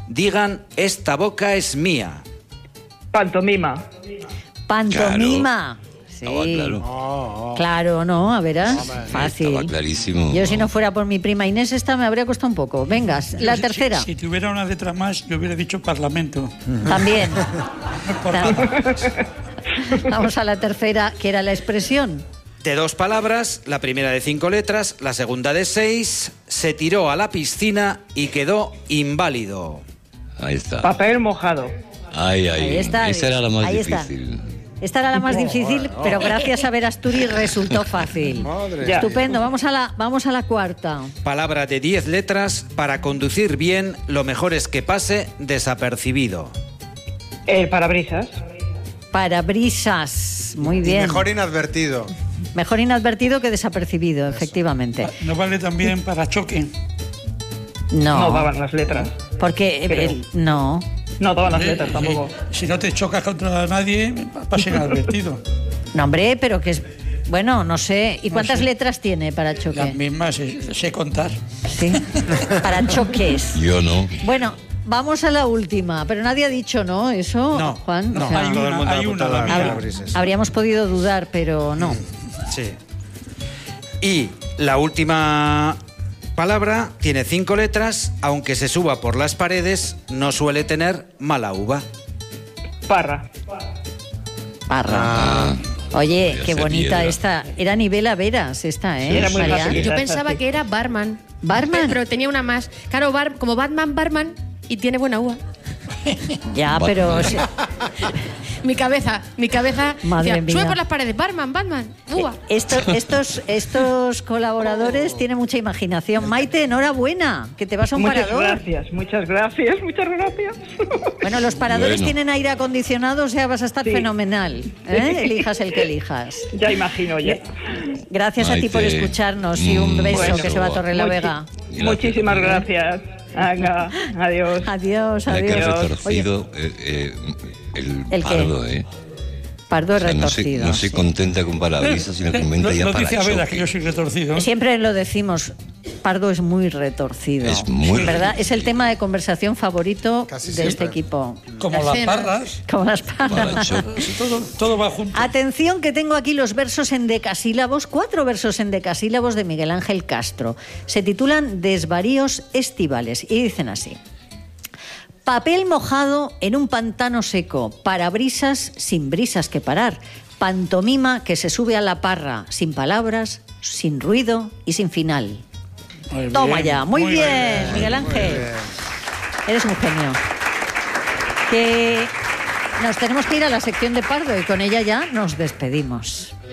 Digan, esta boca es mía. Pantomima. Pantomima. Sí. Claro. Claro, ¿no? A verás. Fácil. Estaba clarísimo. Yo, si no fuera por mi prima Inés, esta me habría costado un poco. Vengas, la tercera. Si tuviera una letra más, yo hubiera dicho parlamento. También. No por nada. Vamos a la tercera, que era la expresión. De 2 palabras, la primera de 5 letras, la segunda de 6, se tiró a la piscina y quedó inválido. Ahí está. Papel mojado. Ahí está. Esa era la más Ahí está. difícil. Esta era la más difícil, pero gracias a Verasturi resultó fácil. Madre. Ya. Estupendo, vamos a la cuarta. Palabra de 10 letras, para conducir bien, lo mejor es que pase desapercibido. El parabrisas. Parabrisas, muy Y bien. mejor inadvertido. Mejor inadvertido que desapercibido, efectivamente. ¿No vale también para choque? No daban las letras. Porque Creo. no. No daban las letras Sí. tampoco. Si no te chocas contra nadie, pasa inadvertido. No, hombre, pero que es... Bueno, no sé. ¿Y No cuántas sé. letras tiene para choque? Las mismas, sé contar. Sí. Para choques. Yo no. Bueno, vamos a la última. Pero nadie ha dicho no, eso, No, Juan. no, O sea, hay Todo el mundo hay ha una, apuntado la a mía. parabrisas. habríamos podido dudar, pero no. Sí. Y la última palabra tiene 5 letras, aunque se suba por las paredes, no suele tener mala uva. Parra. Parra. Oye, Podría qué ser bonita piedra. esta. Era Nivela Veras esta, ¿eh? Sí, era muy Marian? fácil. Yo pensaba que era barman. ¿Barman? Pero tenía una más. Claro, como Batman, barman, y tiene buena uva. Ya, pero... Mi cabeza. Madre decía, mía. sube por las paredes, barman, uva. Estos colaboradores tienen mucha imaginación. Maite, enhorabuena, que te vas a un Muchas parador. gracias, muchas gracias. Bueno, los paradores Bueno. tienen aire acondicionado, o sea, vas a estar Sí. fenomenal. ¿Eh? Elijas el que elijas. Ya imagino, ya. Gracias a ti por Maite, escucharnos y un beso bueno. que se va a Torrelavega. Muchísimas gracias. Venga, adiós. Adiós, Mira que adiós. retorcido ¿El el qué? pardo, Pardo O sea, retorcido. no se sí. contenta con parabrisas, sino que inventa ya No para dice a Vera que choque. yo soy retorcido. Siempre lo decimos, Pardo es muy retorcido. Es muy ¿Verdad? retorcido. Es el tema de conversación favorito Casi de siempre. este equipo. Como Las las cenas. parras. Como las Para parras. choque. Todo va junto. Atención, que tengo aquí los versos en decasílabos, 4 versos en decasílabos de Miguel Ángel Castro. Se titulan Desvaríos estivales y dicen así. Papel mojado en un pantano seco, parabrisas sin brisas que parar, pantomima que se sube a la parra, sin palabras, sin ruido y sin final. Muy Toma bien, ya, muy bien, Miguel Muy Ángel. bien. Eres un genio. Que nos tenemos que ir a la sección de Pardo y con ella ya nos despedimos.